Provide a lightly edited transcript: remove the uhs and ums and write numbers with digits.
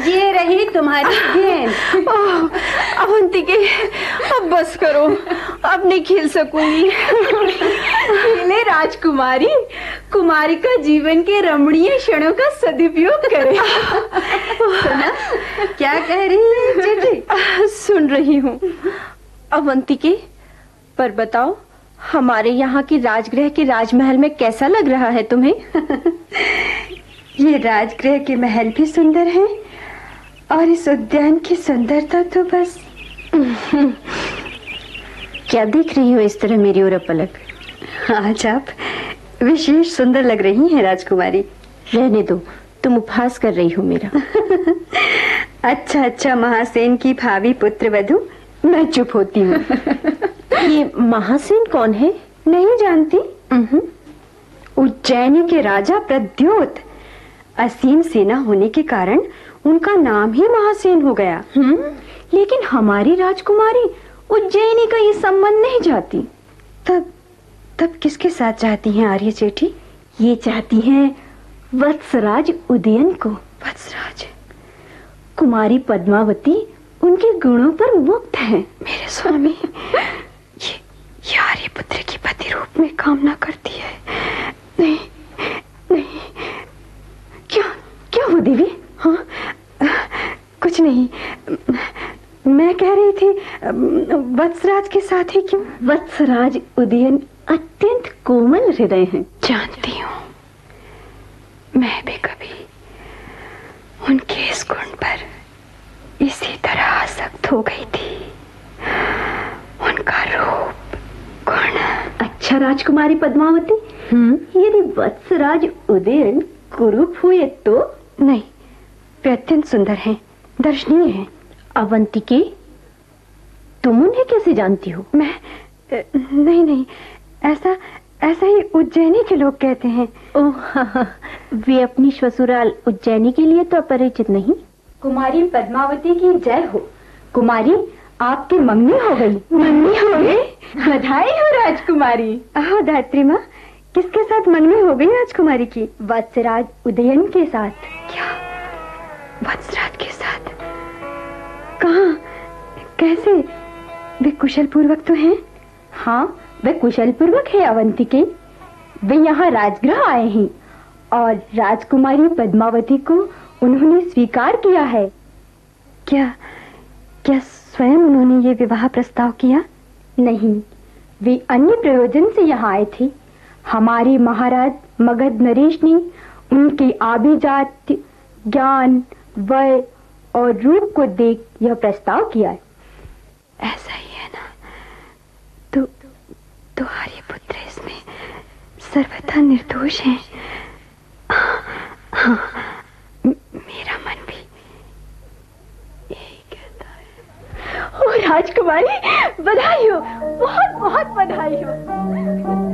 ये रही तुम्हारी गेंद। अवंतिके, अब बस करो, अब नहीं खेल सकूंगी। खेले राजकुमारी, कुमारी का जीवन के रमणीय क्षणों का सदुपयोग करे। सुना क्या कह रही है चीटी? सुन रही हूँ अवंतिके, पर बताओ हमारे यहाँ की राजगृह के राजमहल में कैसा लग रहा है तुम्हें? ये राजगृह के महल भी सुंदर हैं और इस उद्यान की सुंदरता तो बस। क्या देख रही हो इस तरह मेरी ओर पलक? आज आप विशेष सुंदर लग रही हैं राजकुमारी। रहने दो, तुम उपहास कर रही हो मेरा। अच्छा महासेन की भावी पुत्र वधू, मैं चुप होती हूँ। ये महासेन कौन है? नहीं जानती? उज्जैनी के राजा प्रद्योत। असीम सेना होने के कारण उनका नाम ही महासेन हो गया। लेकिन हमारी राजकुमारी उज्जैनी का ये संबंध नहीं चाहती। तब किसके साथ चाहती हैं आर्य चेठी? ये चाहती हैं वत्सराज उदयन को। वत्सराज? कुमारी पद्मावती उनके गुणों पर मुक्त है। मेरे स्वामी, ये आर्य पुत्र की पति रूप में कामना करती है। नहीं, क्या हो देवी? हाँ, कुछ नहीं। मैं कह रही थी वत्सराज के साथ ही क्यों? वत्सराज उदयन अत्यंत कोमल हृदय हैं। जानती हूँ, मैं भी कभी उनके इस गुण पर इसी तरह आसक्त हो गई थी। उनका रूप, गुण। अच्छा राजकुमारी पद्मावती, यदि वत्सराज उदयन कुरूप हुए तो? नहीं, वे अत्यंत सुंदर हैं, दर्शनीय हैं। अवंतिके, तुम उन्हें कैसे जानती हो? मैं नहीं, ऐसा ही उज्जैनी के लोग कहते हैं। ओह, वे अपनी ससुराल उज्जैनी के लिए तो अपरिचित नहीं। कुमारी पद्मावती की जय हो। कुमारी, आपकी मंगनी हो गई। मंगनी हो गई? बधाई हो राजकुमारी। आहो धात्री माँ, किसके साथ मंगनी हो गई राजकुमारी की? वत्सराज उदयन के साथ। क्या? वत्सराज के साथ? कहाँ? कैसे? वे कुशल पूर्वक तो हैं? हाँ, वे कुशल पूर्वक है अवंतिके। वे यहाँ राजगृह आए हैं और राजकुमारी पद्मावती को उन्होंने स्वीकार किया है। क्या स्वयं उन्होंने ये विवाह प्रस्ताव किया? नहीं, वे अन्य प्रयोजन से यहाँ आए थे। हमारे महाराज मगध नरेश ने उनके आभिजात्य, ज्ञान, वय और रूप को देख यह प्रस्ताव किया है। ऐसा ही है ना? तो आर्य पुत्र इसमें सर्वथा निर्दोष है। हाँ, मेरा मन भी यही कहता है। ओ राजकुमारी, बधाई हो, बहुत बहुत बधाई हो।